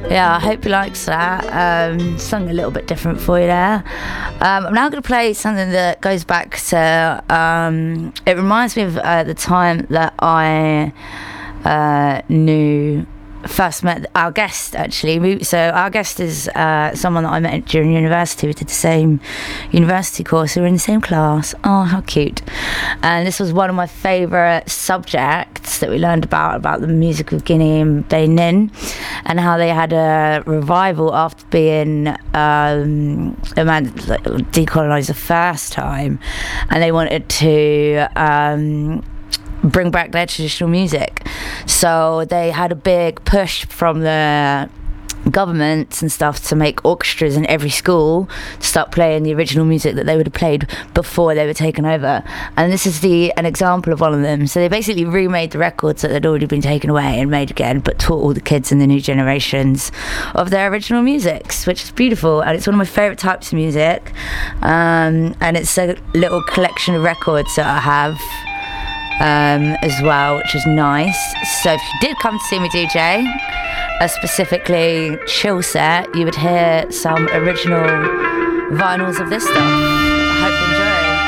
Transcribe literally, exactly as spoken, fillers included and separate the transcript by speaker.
Speaker 1: Yeah, I hope he likes that. Um, sung a little bit different for you there. Um, I'm now going to play something that goes back to, um, it reminds me of uh, the time that I uh, knew, first met our guest, actually. We, so our guest is uh, someone that I met during university. We did the same university course. We were in the same class. Oh, how cute. And this was one of my favourite subjects that we learned about, about the music of Guinea and Benin, and how they had a revival after being um, like, decolonised the first time, and they wanted to um, bring back their traditional music. So they had a big push from the governments and stuff to make orchestras in every school to start playing the original music that they would have played before they were taken over. And this is the an example of one of them. So they basically remade the records that had already been taken away and made again, but taught all the kids in the new generations of their original musics, which is beautiful. And it's one of my favourite types of music. Um, and it's a little collection of records that I have Um, as well, which is nice. So if you did come to see me D J, a specifically chill set, you would hear some original vinyls of this stuff.